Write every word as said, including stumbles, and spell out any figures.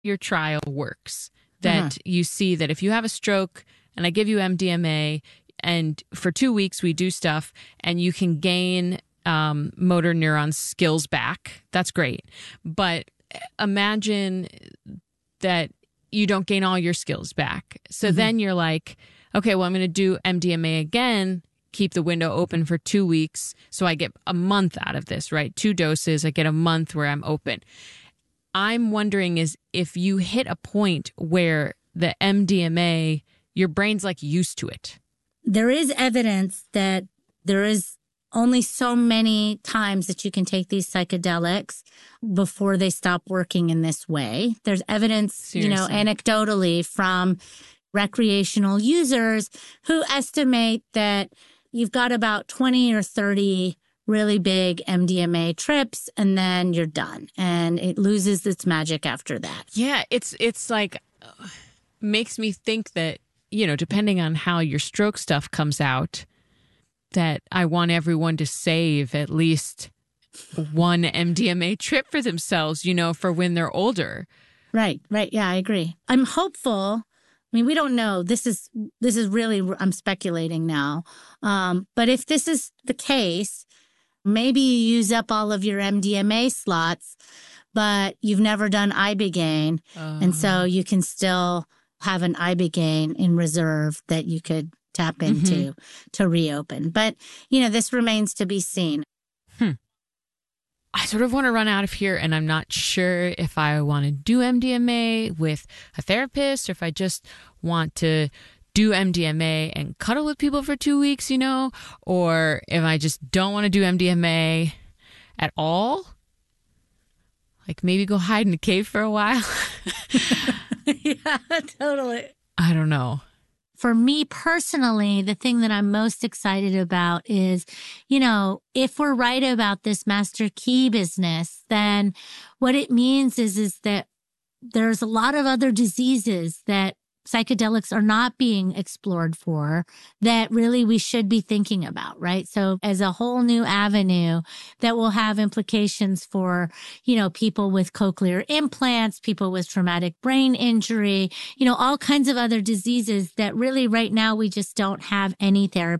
your trial works, that Uh-huh. you see that if you have a stroke and I give you M D M A and for two weeks we do stuff and you can gain um, motor neuron skills back, that's great. But imagine that you don't gain all your skills back. So Mm-hmm. then you're like, okay, well, I'm going to do M D M A again, keep the window open for two weeks. So I get a month out of this, right? Two doses, I get a month where I'm open. I'm wondering is if you hit a point where the M D M A, your brain's like used to it. There is evidence that there is only so many times that you can take these psychedelics before they stop working in this way. There's evidence, Seriously. you know, anecdotally from recreational users who estimate that you've got about twenty or thirty really big M D M A trips and then you're done and it loses its magic after that. Yeah, it's it's like uh, makes me think that, you know, depending on how your stroke stuff comes out, that I want everyone to save at least one M D M A trip for themselves, you know, for when they're older. Right, right. Yeah, I agree. I'm hopeful. I mean, we don't know. This is this is really, I'm speculating now. Um, but if this is the case, maybe you use up all of your M D M A slots, but you've never done Ibogaine. Uh, And so you can still have an Ibogaine in reserve that you could tap into Mm-hmm. to reopen. But, you know, this remains to be seen. I sort of want to run out of here, and I'm not sure if I want to do M D M A with a therapist or if I just want to do M D M A and cuddle with people for two weeks, you know, or if I just don't want to do M D M A at all. Like maybe go hide in a cave for a while. Yeah, totally. I don't know. For me personally, the thing that I'm most excited about is, you know, if we're right about this master key business, then what it means is, is that there's a lot of other diseases that psychedelics are not being explored for that really we should be thinking about, right? So as a whole new avenue that will have implications for, you know, people with cochlear implants, people with traumatic brain injury, you know, all kinds of other diseases that really right now we just don't have any therapy